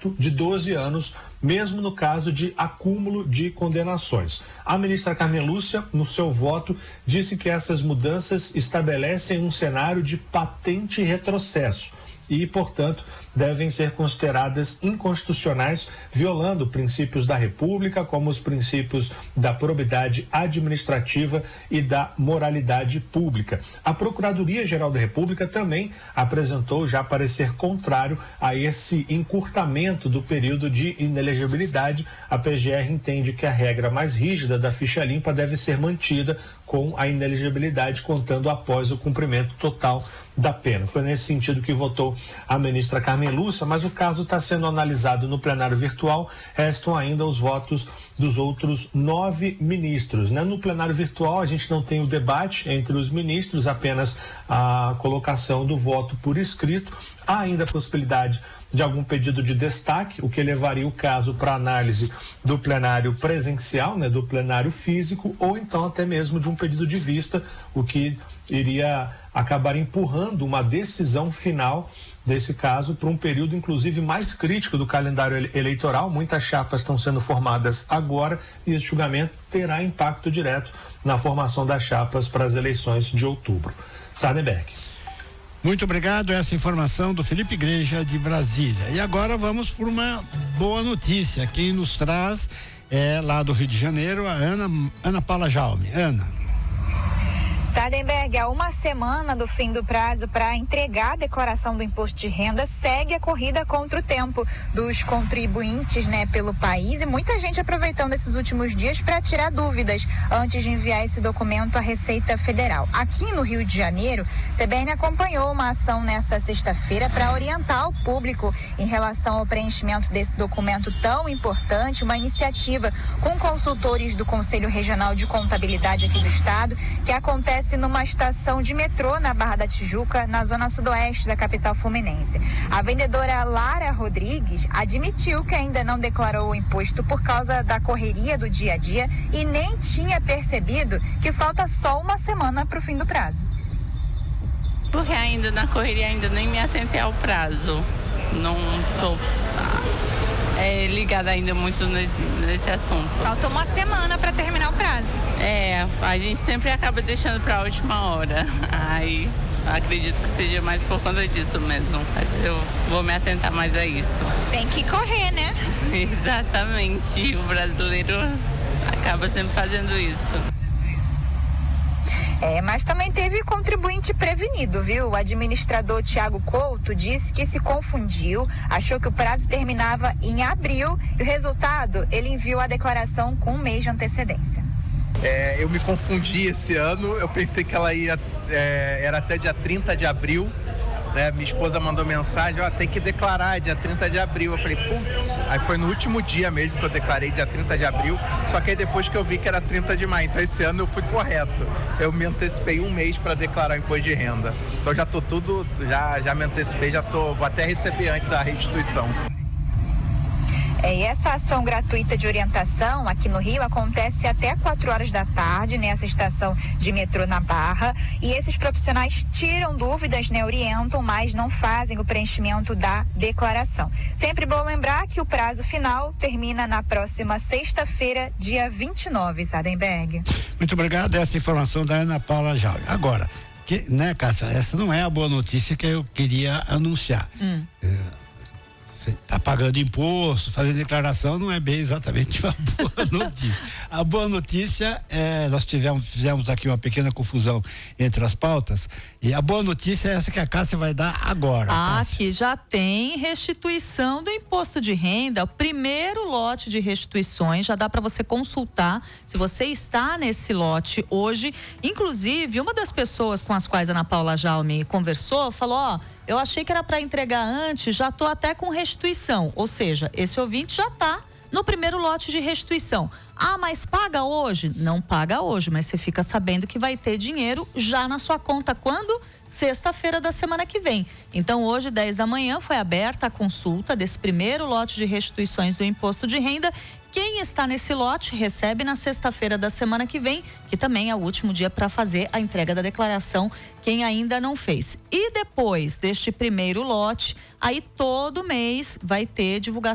teto de 12 anos, mesmo no caso de acúmulo de condenações. A ministra Carmen Lúcia, no seu voto, disse que essas mudanças estabelecem um cenário de patente retrocesso e, portanto, devem ser consideradas inconstitucionais, violando princípios da República, como os princípios da probidade administrativa e da moralidade pública. A Procuradoria-Geral da República também apresentou já parecer contrário a esse encurtamento do período de inelegibilidade. A PGR entende que a regra mais rígida da ficha limpa deve ser mantida, com a inelegibilidade contando após o cumprimento total da pena. Foi nesse sentido que votou a ministra Carmen Lúcia, mas o caso está sendo analisado no plenário virtual. Restam ainda os votos dos outros 9 ministros, né? No plenário virtual a gente não tem o debate entre os ministros, apenas a colocação do voto por escrito. Há ainda a possibilidade de algum pedido de destaque, o que levaria o caso para análise do plenário presencial, né, do plenário físico, ou então até mesmo de um pedido de vista, o que iria acabar empurrando uma decisão final desse caso para um período, inclusive, mais crítico do calendário eleitoral. Muitas chapas estão sendo formadas agora e esse julgamento terá impacto direto na formação das chapas para as eleições de outubro. Sardenberg. Muito obrigado, essa informação do Felipe Igreja de Brasília. E agora vamos por uma boa notícia. Quem nos traz é lá do Rio de Janeiro, a Ana Paula Jaume. Ana. Sardenberg, há uma semana do fim do prazo para entregar a declaração do imposto de renda, segue a corrida contra o tempo dos contribuintes, né, pelo país, e muita gente aproveitando esses últimos dias para tirar dúvidas antes de enviar esse documento à Receita Federal. Aqui no Rio de Janeiro, CBN acompanhou uma ação nessa sexta-feira para orientar o público em relação ao preenchimento desse documento tão importante, uma iniciativa com consultores do Conselho Regional de Contabilidade aqui do estado, que acontece numa estação de metrô na Barra da Tijuca, na zona sudoeste da capital fluminense. A vendedora Lara Rodrigues admitiu que ainda não declarou o imposto por causa da correria do dia a dia e nem tinha percebido que falta só uma semana para o fim do prazo. Porque ainda na correria ainda nem me atentei ao prazo. Não estou ligada ainda muito nesse assunto. Faltou uma semana para terminar o prazo. A gente sempre acaba deixando para a última hora. Aí acredito que seja mais por conta disso mesmo. Mas eu vou me atentar mais a isso. Tem que correr, né? Exatamente. O brasileiro acaba sempre fazendo isso. Mas também teve contribuinte prevenido, viu? O administrador Tiago Couto disse que se confundiu, achou que o prazo terminava em abril e o resultado, ele enviou a declaração com um mês de antecedência. Eu me confundi esse ano, eu pensei que ela era até dia 30 de abril, né? Minha esposa mandou mensagem, tem que declarar dia 30 de abril. Eu falei, putz, aí foi no último dia mesmo que eu declarei dia 30 de abril, só que aí depois que eu vi que era 30 de maio, então esse ano eu fui correto. Eu me antecipei um mês para declarar o imposto de renda. Então já tô tudo, já me antecipei, vou até receber antes a restituição. E essa ação gratuita de orientação aqui no Rio acontece até 4 horas da tarde nessa estação de metrô na Barra, e esses profissionais tiram dúvidas, né, orientam, mas não fazem o preenchimento da declaração. Sempre bom lembrar que o prazo final termina na próxima sexta-feira, dia 29, Sardenberg. Muito obrigado, essa informação da Ana Paula Jaume. Agora, né, Cássia, essa não é a boa notícia que eu queria anunciar. Você está pagando imposto, fazendo declaração, não é bem exatamente uma boa notícia. A boa notícia é, nós fizemos aqui uma pequena confusão entre as pautas, e a boa notícia é essa que a Cássia vai dar agora. Que já tem restituição do imposto de renda, o primeiro lote de restituições, já dá para você consultar se você está nesse lote hoje. Inclusive, uma das pessoas com as quais a Ana Paula Jaume conversou, falou, eu achei que era para entregar antes, já tô até com restituição. Ou seja, esse ouvinte já tá no primeiro lote de restituição. Mas paga hoje? Não paga hoje, mas você fica sabendo que vai ter dinheiro já na sua conta. Quando? Sexta-feira da semana que vem. Então, hoje, 10 da manhã, foi aberta a consulta desse primeiro lote de restituições do imposto de renda. Quem está nesse lote recebe na sexta-feira da semana que vem, que também é o último dia para fazer a entrega da declaração, quem ainda não fez. E depois deste primeiro lote, aí todo mês vai ter divulgação